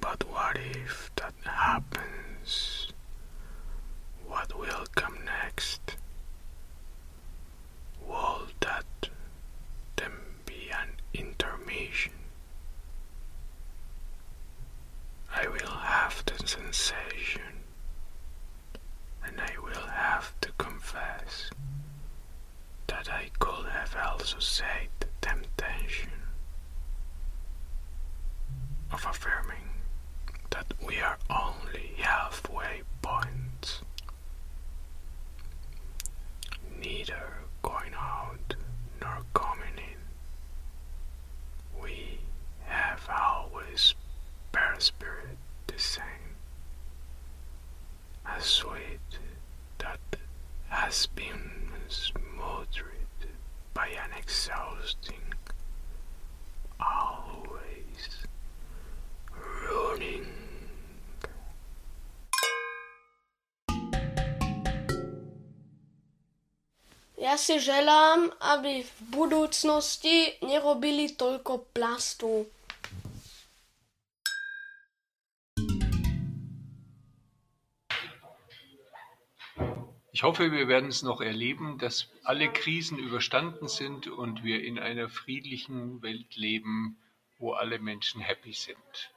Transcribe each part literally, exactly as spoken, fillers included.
But what if that happens? What will come next? Will that then be an intermission? I will have the sensation, and I will have to confess that I could have also said the temptation of affirming that we are only halfway points, neither going out nor coming in. We have always spirit the same, a sweet that has been smothered by an exhausting, always running. Ja si želám, aby v budúcnosti nerobili toľko plastu. Ich hoffe, wir werden es noch erleben, dass alle Krisen überstanden sind und wir in einer friedlichen Welt leben, wo alle Menschen happy sind.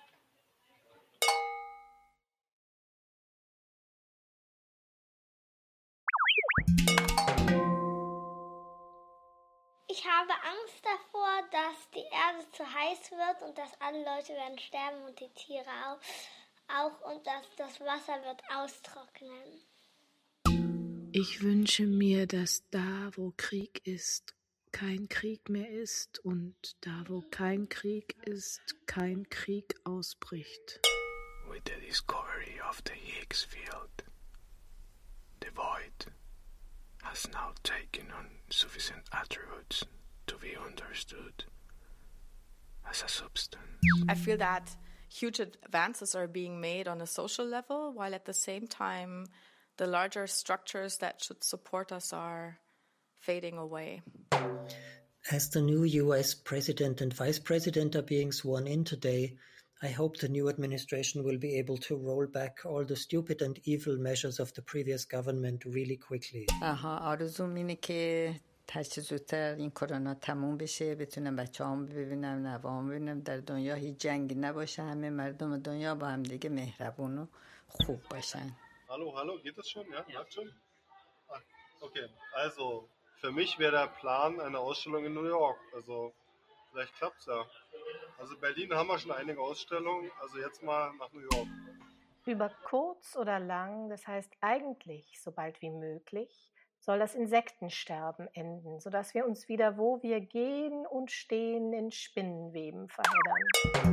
Ich habe Angst davor, dass die Erde zu heiß wird und dass alle Leute werden sterben und die Tiere auch, auch und dass das Wasser wird austrocknen. Ich wünsche mir, dass da, wo Krieg ist, kein Krieg mehr ist und da, wo kein Krieg ist, kein Krieg ausbricht. With the discovery of the Higgs field, the void has now taken on sufficient attributes to be understood as a substance. I feel that huge advances are being made on a social level, while at the same time the larger structures that should support us are fading away. As the new U S president and vice president are being sworn in today, I hope the new administration will be able to roll back all the stupid and evil measures of the previous government really quickly. آها آرزوم اینه که هرچه زودتر این کرونا تموم بشه، بتونم بچه‌هام ببینم، نوه‌هام ببینم، در دنیا هیچ جنگی نباشه، همه مردم دنیا با هم دیگه مهربون و خوب باشن. Hallo, hallo, geht das schon? Ja, läuft schon? Ah, okay, also für mich wäre der Plan eine Ausstellung in New York. Also vielleicht klappt's ja. Also Berlin haben wir schon einige Ausstellungen, also jetzt mal nach New York. Über kurz oder lang, das heißt eigentlich so bald wie möglich, soll das Insektensterben enden, sodass wir uns wieder, wo wir gehen und stehen, in Spinnenweben verheddern.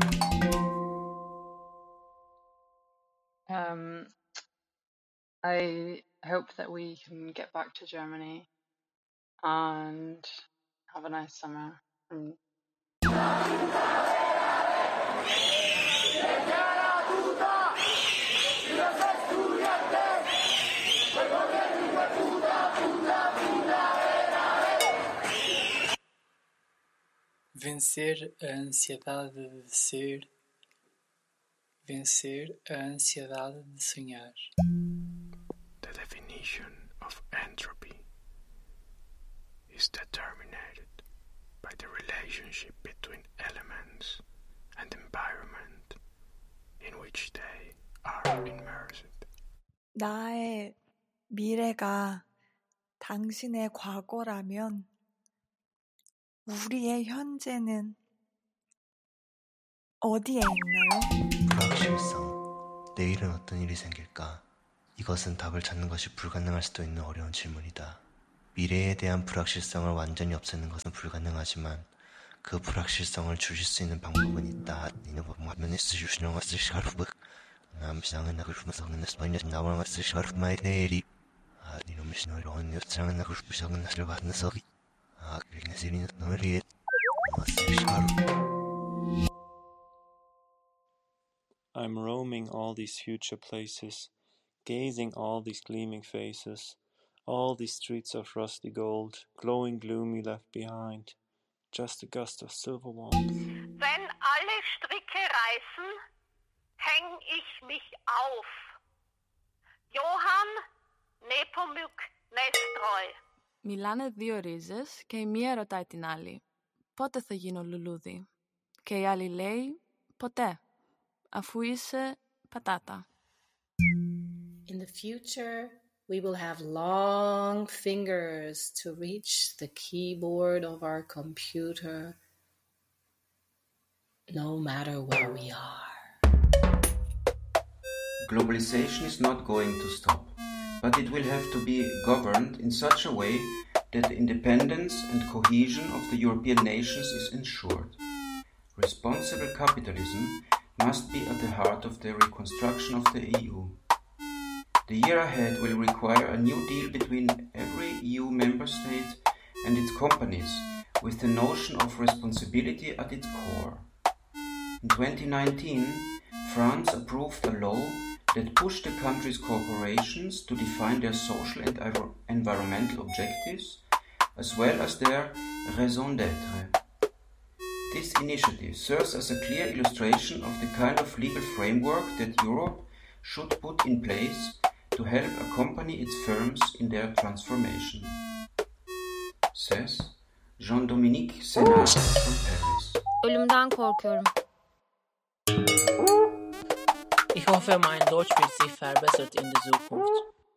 Um, I hope that we can get back to Germany and have a nice summer. And Vencer a ansiedade de ser, vencer a ansiedade de sonhar. The definition of entropy is determined by the relationship between elements and environment in which they are immersed. 나의 미래가 당신의 과거라면 우리의 현재는 어디에 있나요? 불확실성. 내일은 어떤 일이 생길까? 이것은 답을 찾는 것이 불가능할 수도 있는 어려운 질문이다. 미래에 대한 불확실성을 완전히 없애는 것은 불가능하지만 그 불확실성을 줄일 수 있는 방법은 있다. 니는 뭐 하면 쓰시는 것을 시가르브. 남상은 나를 품성은 나스마이냐 나와는 것을 시가르브 마이 내리. 아, 니는 미신을 온 여창은 나를 부셔는 나를 받는 서기. 아, 그게 세리는 너를 것을 시가르브. I'm roaming all these future places, gazing all these gleaming faces, all these streets of rusty gold, glowing gloomy left behind, just a gust of silver warmth. Wenn alle Stricke reißen, häng ich mich auf. Johann Nepomuk Nestroi. Μιλάνε δύο ρίζες και η μία ρωτάει την άλλη «Πότε θα γίνω λουλούδι» και η άλλη λέει «Ποτέ, αφού είσαι πατάτα». In the future, we will have long fingers to reach the keyboard of our computer, no matter where we are. Globalization is not going to stop, but it will have to be governed in such a way that the independence and cohesion of the European nations is ensured. Responsible capitalism must be at the heart of the reconstruction of the E U. The year ahead will require a new deal between every E U member state and its companies, with the notion of responsibility at its core. In twenty nineteen, France approved a law that pushed the country's corporations to define their social and environmental objectives, as well as their raison d'être. This initiative serves as a clear illustration of the kind of legal framework that Europe should put in place to help accompany its firms in their transformation. Says Jean-Dominique Senard from Paris. Ölümden korkuyorum. Ich hoffe, mein Deutsch wird sich verbessert in der Zukunft.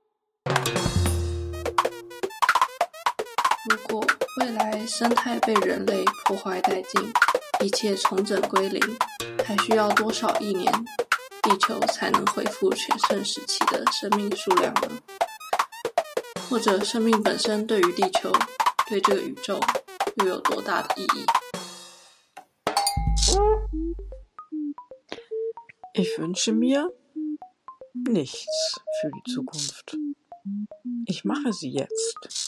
如果未来生态被人类破坏殆尽，一切重整归零，还需要多少亿年，地球才能恢复全盛时期的生命数量呢？或者生命本身对于地球，对这个宇宙，又有多大的意义？ Ich wünsche mir nichts für die Zukunft. Ich mache sie jetzt.